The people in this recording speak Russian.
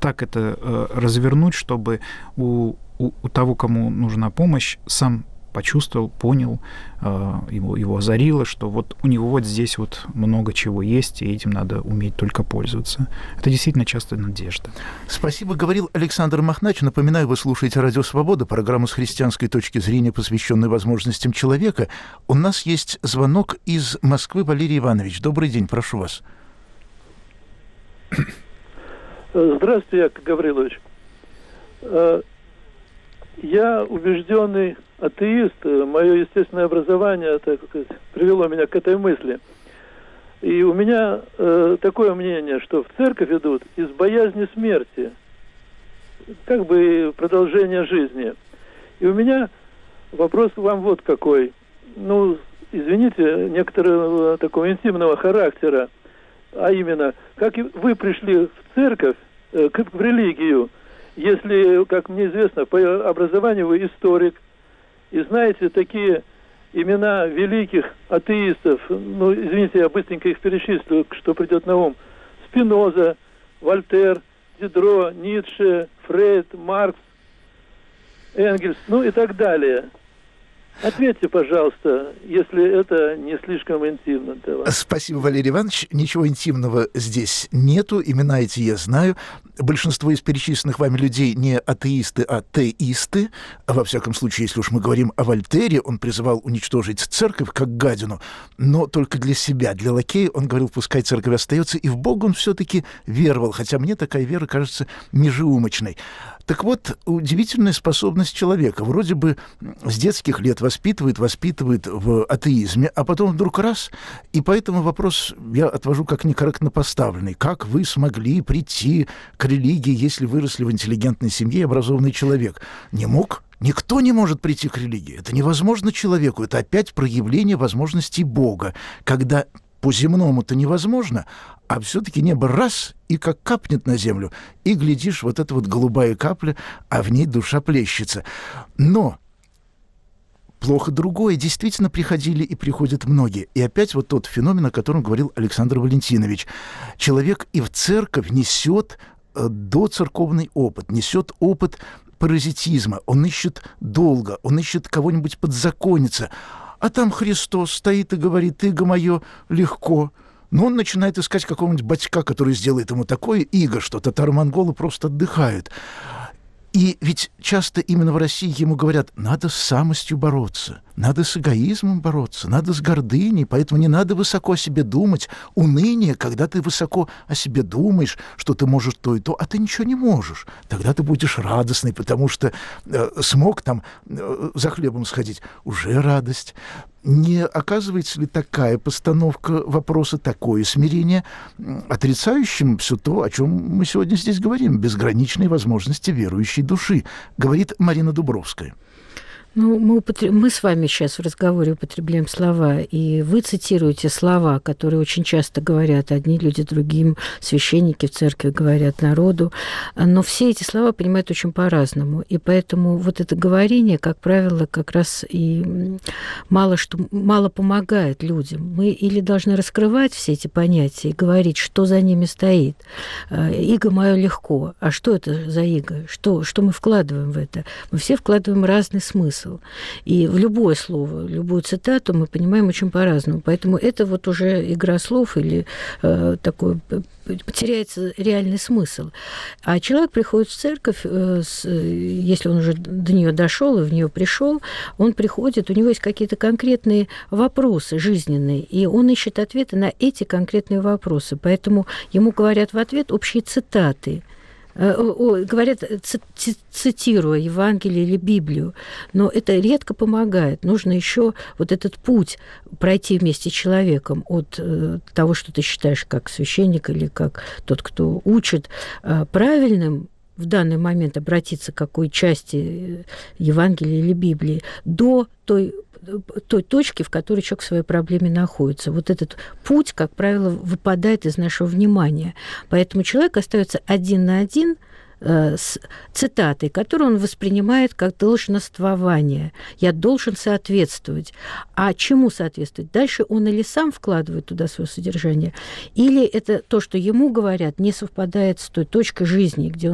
так это развернуть, чтобы у того, кому нужна помощь, сам почувствовал, понял, его озарило, что вот у него вот здесь вот много чего есть, и этим надо уметь только пользоваться. Это действительно часто надежда. Спасибо, говорил Александр Махнач. Напоминаю, вы слушаете «Радио Свобода», программу с христианской точки зрения, посвященную возможностям человека. У нас есть звонок из Москвы. Валерий Иванович, добрый день, прошу вас. Здравствуйте, Яков Гаврилович. Я убежденный атеист. Мое естественное образование, так сказать, привело меня к этой мысли. И у меня такое мнение, что в церковь идут из боязни смерти, как бы продолжение жизни. И у меня вопрос к вам вот какой. Ну, извините, некоторого такого интимного характера, а именно, как вы пришли в церковь, в религию, если, как мне известно, по образованию вы историк, и знаете такие имена великих атеистов, ну, извините, я быстренько их перечислю, что придет на ум: Спиноза, Вольтер, Дидро, Ницше, Фрейд, Маркс, Энгельс, ну и так далее. Ответьте, пожалуйста, если это не слишком интимно для вас. Спасибо, Валерий Иванович. Ничего интимного здесь нету. Имена эти я знаю. Большинство из перечисленных вами людей не атеисты, а теисты. Во всяком случае, если уж мы говорим о Вольтере, он призывал уничтожить церковь как гадину, но только для себя. Для лакея он говорил, пускай церковь остается, и в Бога он все-таки веровал, хотя мне такая вера кажется межеумочной. Так вот, удивительная способность человека. Вроде бы с детских лет воспитывает в атеизме, а потом вдруг раз, и поэтому вопрос я отвожу как некорректно поставленный. Как вы смогли прийти к религии, если выросли в интеллигентной семье и образованный человек? Не мог? Никто не может прийти к религии. Это невозможно человеку. Это опять проявление возможностей Бога, когда по-земному-то невозможно, а все-таки небо раз и как капнет на землю, и глядишь, вот эта вот голубая капля, а в ней душа плещется. Но плохо другое. Действительно приходили и приходят многие. И опять вот тот феномен, о котором говорил Александр Валентинович. Человек и в церковь несет доцерковный опыт, несет опыт паразитизма. Он ищет долга, он ищет кого-нибудь подзакониться. А там Христос стоит и говорит: «Иго мое легко». Но он начинает искать какого-нибудь батька, который сделает ему такое иго, что татаро-монголы просто отдыхают. И ведь часто именно в России ему говорят: надо с самостью бороться, надо с эгоизмом бороться, надо с гордыней, поэтому не надо высоко о себе думать. Уныние, когда ты высоко о себе думаешь, что ты можешь то и то, а ты ничего не можешь. Тогда ты будешь радостный, потому что смог там за хлебом сходить. Уже радость. Не оказывается ли такая постановка вопроса, такое смирение отрицающим все то, о чем мы сегодня здесь говорим, безграничные возможности верующей души, говорит Марина Дубровская? Ну, мы с вами сейчас в разговоре употребляем слова, и вы цитируете слова, которые очень часто говорят одни люди другим, священники в церкви говорят народу, но все эти слова понимают очень по-разному, и поэтому вот это говорение, как правило, как раз и мало помогает людям. Мы или должны раскрывать все эти понятия и говорить, что за ними стоит. Иго мое легко. А что это за иго? Что мы вкладываем в это? Мы все вкладываем разный смысл. И в любое слово, любую цитату мы понимаем очень по-разному. Поэтому это вот уже игра слов или такой теряется реальный смысл. А человек приходит в церковь, если он уже до нее дошел и в нее пришел, он приходит, у него есть какие-то конкретные вопросы жизненные, и он ищет ответы на эти конкретные вопросы. Поэтому ему говорят в ответ общие цитаты. Говорят, цитируя Евангелие или Библию, но это редко помогает. Нужно еще вот этот путь пройти вместе с человеком от того, что ты считаешь как священник или как тот, кто учит, правильным в данный момент обратиться к какой части Евангелия или Библии, до той точки, в которой человек в своей проблеме находится. Вот этот путь, как правило, выпадает из нашего внимания. Поэтому человек остается один на один с цитатой, которую он воспринимает как долженствование. Я должен соответствовать. А чему соответствовать? Дальше он или сам вкладывает туда свое содержание, или это то, что ему говорят, не совпадает с той точкой жизни, где он